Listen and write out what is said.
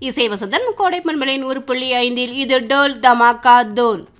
இசை வசந்தன் கோடை பண்பலையின் 1.5 இது டோல் தமாக்கா தோல்.